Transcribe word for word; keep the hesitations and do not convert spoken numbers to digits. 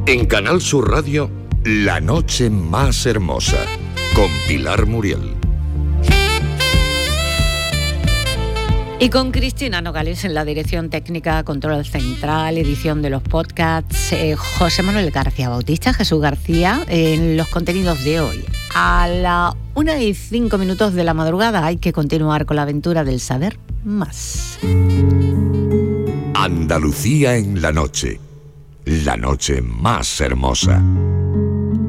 En Canal Sur Radio, La Noche Más Hermosa, con Pilar Muriel. Y con Cristina Nogales en la dirección técnica, control central, edición de los podcasts, eh, José Manuel García Bautista, Jesús García, en los contenidos de hoy. A la una y cinco minutos de la madrugada hay que continuar con la aventura del saber más. Andalucía en la noche, la noche más hermosa.